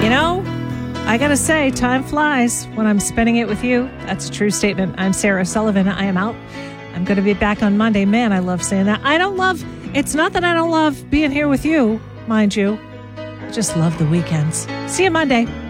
You know, I gotta say, time flies when I'm spending it with you. That's a true statement. I'm Sarah Sullivan. I am out. I'm going to be back on Monday. Man, I love saying that. It's not that I don't love being here with you, mind you. I just love the weekends. See you Monday.